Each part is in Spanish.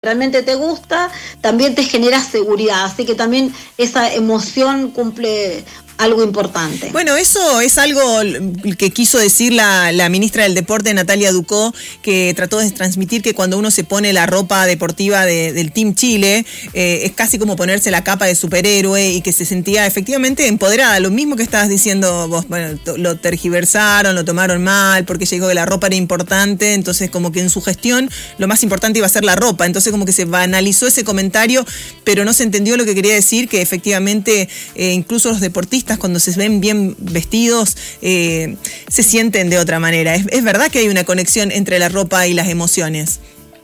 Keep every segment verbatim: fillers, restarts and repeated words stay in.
realmente te gusta, también te genera seguridad, así que también esa emoción cumple algo importante. Bueno, eso es algo que quiso decir la, la ministra del Deporte, Natalia Ducó, que trató de transmitir que cuando uno se pone la ropa deportiva de, del Team Chile, eh, es casi como ponerse la capa de superhéroe y que se sentía efectivamente empoderada. Lo mismo que estabas diciendo vos, bueno, lo tergiversaron, lo tomaron mal, porque llegó que la ropa era importante, entonces como que en su gestión lo más importante iba a ser la ropa, entonces como que se banalizó ese comentario, pero no se entendió lo que quería decir, que efectivamente eh, incluso los deportistas cuando se ven bien vestidos eh, se sienten de otra manera. Es, es verdad que hay una conexión entre la ropa y las emociones.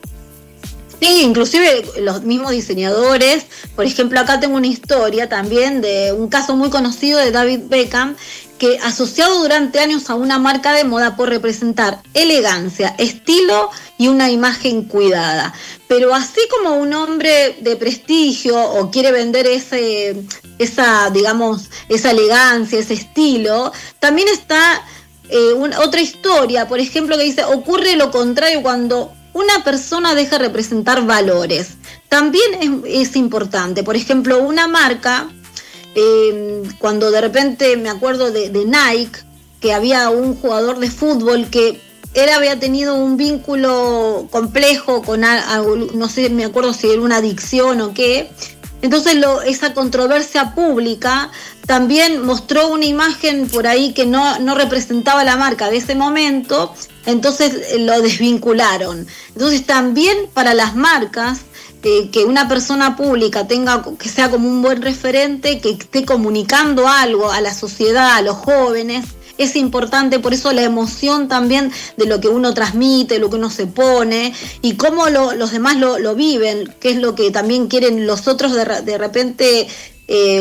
Sí, inclusive los mismos diseñadores, por ejemplo, acá tengo una historia también de un caso muy conocido de David Beckham, que asociado durante años a una marca de moda por representar elegancia, estilo y una imagen cuidada. Pero así como un hombre de prestigio o quiere vender ese, esa, digamos, esa elegancia, ese estilo, también está eh, una, otra historia, por ejemplo, que dice, ocurre lo contrario cuando una persona deja representar valores. También es, es importante, por ejemplo, una marca... Eh, cuando de repente me acuerdo de, de Nike, que había un jugador de fútbol que él había tenido un vínculo complejo con algo, no sé, me acuerdo si era una adicción o qué. Entonces lo, esa controversia pública también mostró una imagen por ahí que no, no representaba la marca de ese momento, entonces lo desvincularon. Entonces también para las marcas, Eh, que una persona pública tenga, que sea como un buen referente, que esté comunicando algo a la sociedad, a los jóvenes, es importante. Por eso la emoción también de lo que uno transmite, lo que uno se pone y cómo lo, los demás lo, lo viven, que es lo que también quieren los otros de, de repente eh,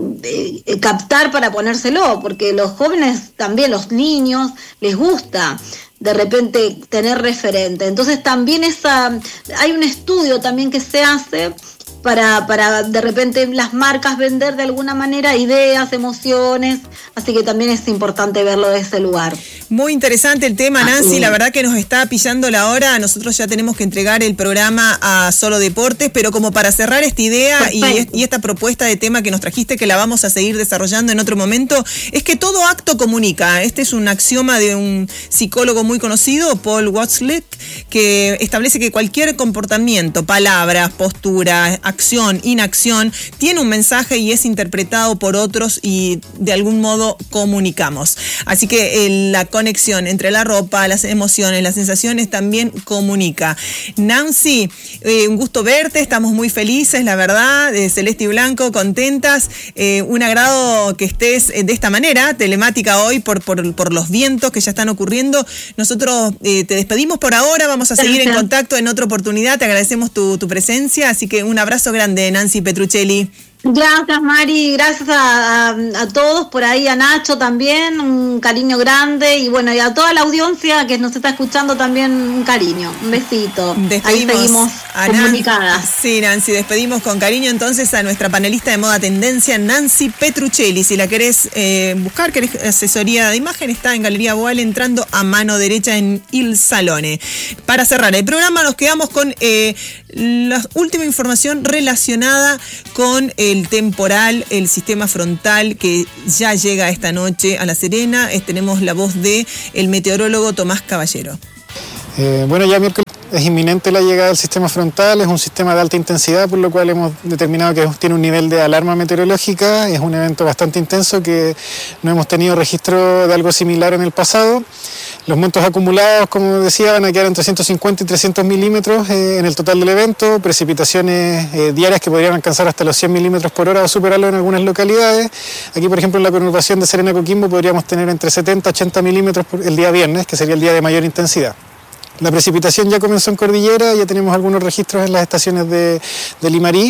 eh, captar para ponérselo, porque los jóvenes también, los niños, les gusta de repente tener referente. Entonces también esa, hay un estudio también que se hace para, para de repente las marcas vender de alguna manera ideas, emociones, así que también es importante verlo de ese lugar. Muy interesante el tema, Nancy, la verdad que nos está pillando la hora, nosotros ya tenemos que entregar el programa a Solo Deportes, pero como para cerrar esta idea y, y esta propuesta de tema que nos trajiste, que la vamos a seguir desarrollando en otro momento, es que todo acto comunica. Este es un axioma de un psicólogo muy conocido, Paul Watzlawick, que establece que cualquier comportamiento, palabras, postura, acción, inacción, tiene un mensaje y es interpretado por otros y de algún modo comunicamos. Así que eh, la conexión entre la ropa, las emociones, las sensaciones también comunica. Nancy, eh, un gusto verte, estamos muy felices, la verdad, de Celeste y Blanco, contentas. Eh, un agrado que estés de esta manera, telemática hoy, por, por, por los vientos que ya están ocurriendo. Nosotros eh, te despedimos por ahora, vamos a seguir en contacto en otra oportunidad, te agradecemos tu, tu presencia, así que un abrazo grande, Nancy Petruccelli. Gracias, Mari, gracias a, a, a todos por ahí, a Nacho también, un cariño grande y bueno, y a toda la audiencia que nos está escuchando también un cariño, un besito. Despedimos ahí seguimos comunicadas. Nancy, sí, Nancy, despedimos con cariño entonces a nuestra panelista de moda tendencia, Nancy Petruccelli. Si la querés eh, buscar, querés asesoría de imagen, está en Galería Boal entrando a mano derecha en Il Salone. Para cerrar el programa nos quedamos con eh, la última información relacionada con el temporal, el sistema frontal que ya llega esta noche a La Serena. Eh, tenemos la voz de el meteorólogo Tomás Caballero. Eh, bueno, ya miércoles es inminente la llegada del sistema frontal, es un sistema de alta intensidad, por lo cual hemos determinado que tiene un nivel de alarma meteorológica, es un evento bastante intenso que no hemos tenido registro de algo similar en el pasado. Los montos acumulados, como decía, van a quedar entre ciento cincuenta y trescientos milímetros eh, en el total del evento, precipitaciones eh, diarias que podrían alcanzar hasta los cien milímetros por hora o superarlo en algunas localidades. Aquí, por ejemplo, en la conurbación de Serena-Coquimbo podríamos tener entre setenta y ochenta milímetros el día viernes, que sería el día de mayor intensidad. La precipitación ya comenzó en Cordillera, ya tenemos algunos registros en las estaciones de, de Limarí.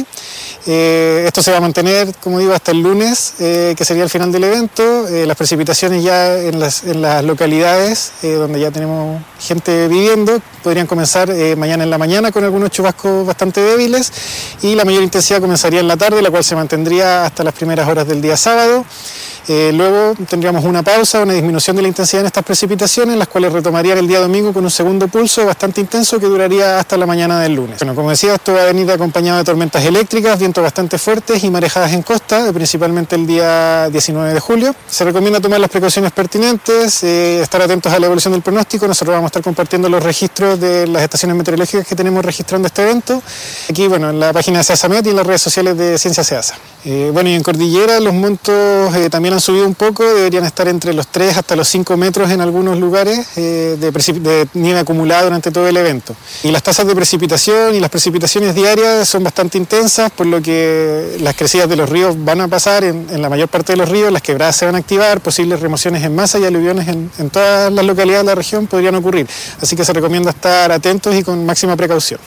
Eh, esto se va a mantener, como digo, hasta el lunes, eh, que sería el final del evento. Eh, las precipitaciones ya en las, en las localidades eh, donde ya tenemos gente viviendo podrían comenzar eh, mañana en la mañana con algunos chubascos bastante débiles y la mayor intensidad comenzaría en la tarde, la cual se mantendría hasta las primeras horas del día sábado. Eh, luego tendríamos una pausa, una disminución de la intensidad en estas precipitaciones, las cuales retomarían el día domingo con un segundo pulso bastante intenso que duraría hasta la mañana del lunes. Bueno, como decía, esto va a venir acompañado de tormentas eléctricas, vientos bastante fuertes y marejadas en costa, principalmente el día diecinueve de julio. Se recomienda tomar las precauciones pertinentes, eh, estar atentos a la evolución del pronóstico. Nosotros vamos a estar compartiendo los registros de las estaciones meteorológicas que tenemos registrando este evento. Aquí, bueno, en la página de SEASAMET y en las redes sociales de Ciencia SEASA. Eh, bueno, y en cordillera los montos eh, también han subido un poco, deberían estar entre los tres hasta los cinco metros en algunos lugares eh, de, de nieve acumulada durante todo el evento. Y las tasas de precipitación y las precipitaciones diarias son bastante intensas, por lo que las crecidas de los ríos van a pasar en, en la mayor parte de los ríos, las quebradas se van a activar, posibles remociones en masa y aluviones en, en todas las localidades de la región podrían ocurrir. Así que se recomienda estar atentos y con máxima precaución.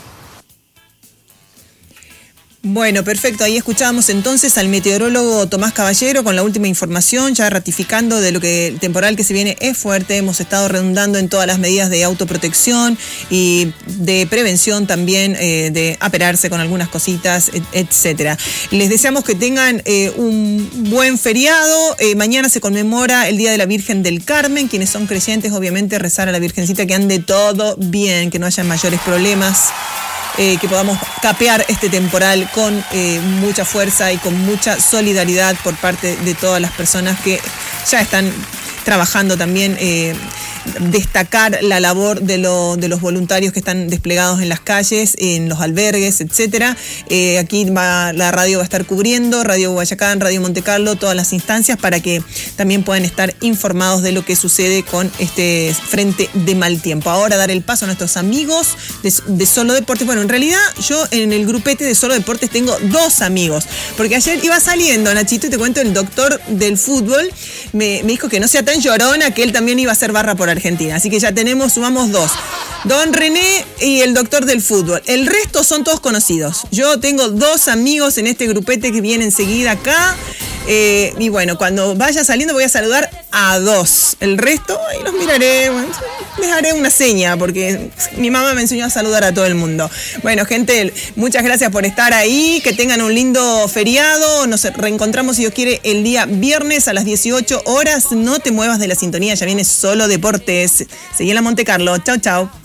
Bueno, perfecto. Ahí escuchábamos entonces al meteorólogo Tomás Caballero con la última información, ya ratificando de lo que el temporal que se viene es fuerte. Hemos estado redundando en todas las medidas de autoprotección y de prevención también, eh, de aperarse con algunas cositas, etcétera. Les deseamos que tengan eh, un buen feriado. Eh, mañana se conmemora el Día de la Virgen del Carmen. Quienes son creyentes, obviamente, rezar a la Virgencita que ande todo bien, que no haya mayores problemas. Eh, que podamos capear este temporal con eh, mucha fuerza y con mucha solidaridad por parte de todas las personas que ya están trabajando también. Eh, destacar la labor de, lo, de los voluntarios que están desplegados en las calles, en los albergues, etcétera. Eh, aquí va, la radio va a estar cubriendo, Radio Guayacán, Radio Monte Carlo, todas las instancias para que también puedan estar informados de lo que sucede con este frente de mal tiempo. Ahora dar el paso a nuestros amigos de, de Solo Deportes. Bueno, en realidad yo en el grupete de Solo Deportes tengo dos amigos, porque ayer iba saliendo, Nachito, y te cuento, el doctor del fútbol me, me dijo que no sea tan llorona, que él también iba a hacer barra por Argentina. Así que ya tenemos, sumamos dos. Don René y el doctor del fútbol. El resto son todos conocidos. Yo tengo dos amigos en este grupete que vienen enseguida acá. Eh, y bueno, cuando vaya saliendo voy a saludar a dos. El resto, ahí los miraré. Bueno, les haré una seña porque mi mamá me enseñó a saludar a todo el mundo. Bueno, gente, muchas gracias por estar ahí. Que tengan un lindo feriado. Nos reencontramos, si Dios quiere, el día viernes a las dieciocho horas. No te muevas de la sintonía, ya viene Solo Deportes. Seguí en la Monte Carlo. Chau, chau.